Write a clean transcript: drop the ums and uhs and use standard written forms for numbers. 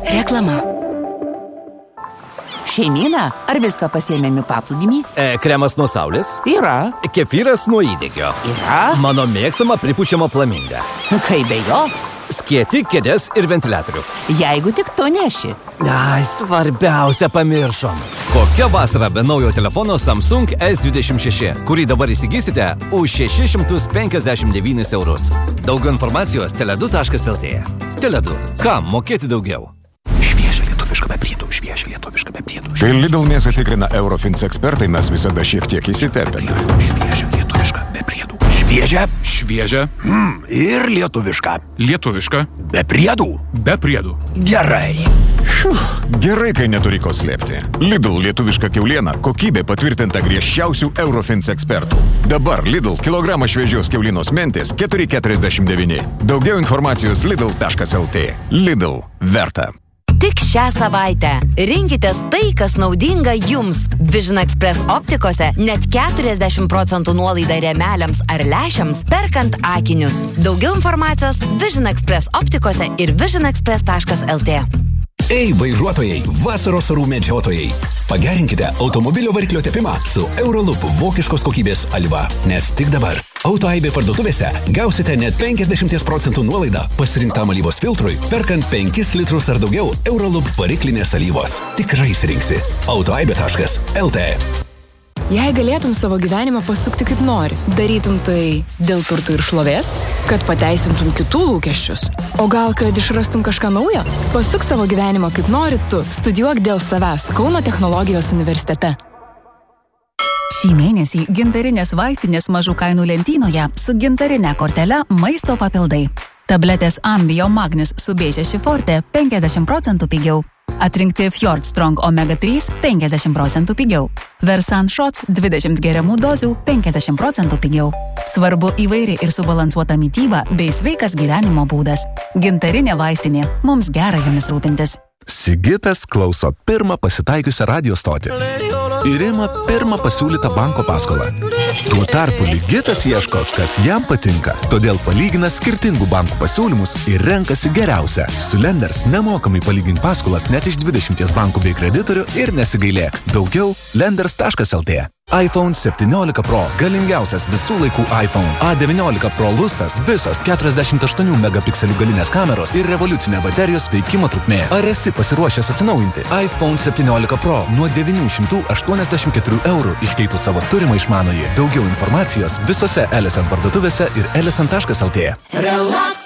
Reklama. Šeimyna, ar viską pasiėmėme paplūdimį? Kremas nuo saulės? Yra. Kefyras nuo įdegio? Yra. Mano mėgstama pripučiama flaminga. Kaip be jo? Skieti, kėdės ir ventiliatorių. Jeigu tik to neši. Ai, svarbiausia pamiršom. Kokia vasara be naujo telefono Samsung S26, kurį dabar įsigysite už 659 eurus. Daugiau informacijos tele2.lt. Tele2. Kam mokėti daugiau? Šviežia lietuviška be priedų. Kai Lidl mėsą tikrina Eurofins ekspertai, mes visada šiek tiek įsitepėme. Šviežia lietuviška be priedų. Šviežia. Ir lietuviška. Be priedų. Gerai. Gerai, kai neturi ko slėpti. Lidl lietuviška kiauliena, kokybė patvirtinta griežčiausių Eurofins ekspertų. Dabar Lidl kilogramą šviežios kiaulinos mentės 4,49. Daugiau informacijos lidl.lt. Lidl. Verta. Tik šią savaitę rinkitės tai, kas naudinga jums. Vision Express optikose net 40% nuolaida rėmeliams ar lęšiams perkant akinius. Daugiau informacijos Vision Express optikose ir visionexpress.lt. Ei, vairuotojai, vasaros orų medžiotojai. Pagerinkite automobilio variklio tepimą su Euroloop vokiškos kokybės alyva. Nes tik dabar AutoAibė parduotuvėse gausite net 50% nuolaidą pasirinktam alyvos filtrui, perkant 5 litrus ar daugiau Euroloop variklinės alyvos. Tikrai išsirinksi. AutoAibė.lt. Jei galėtum savo gyvenimą pasukti kaip nori, darytum tai dėl turtų ir šlovės, kad pateisintum kitų lūkesčius. O gal, kad išrastum kažką naujo? Pasuk savo gyvenimą kaip nori tu. Studijuok dėl savęs Kauno technologijos universitete. Šį mėnesį gintarinės vaistinės mažų kainų lentynoje su gintarine kortele maisto papildai. Tabletės Ambio Magnis su B6 Forte 50% pigiau. Atrinkti Fjord Strong Omega 3 50% pigiau. Versan Shots 20 geriamų dozių 50% pigiau. Svarbu įvairi ir subalansuota mityba bei sveikas gyvenimo būdas. Gintarinė vaistinė. Mums gera jomis rūpintis. Sigitas klauso pirmą pasitaikiusią radio stotį ir ima pirmą pasiūlytą banko paskolą. Tuo tarpu Ligitas ieško, kas jam patinka, todėl palygina skirtingų bankų pasiūlymus ir renkasi geriausią. Su Lenders nemokamai palygink paskolas net iš 20 bankų bei kreditorių ir nesigailėk. Daugiau lenders.lt. iPhone 17 Pro – galingiausias visų laikų iPhone. A19 Pro lustas – visos 48 megapikselių galinės kameros ir revoliucinė baterijos veikimo trukmė. Ar esi pasiruošęs atsinaujinti? iPhone 17 Pro nuo 984 eurų iškeitų savo turimą išmanųjį. Daugiau informacijos visose LSN parduotuvėse ir lsn.lt. Relax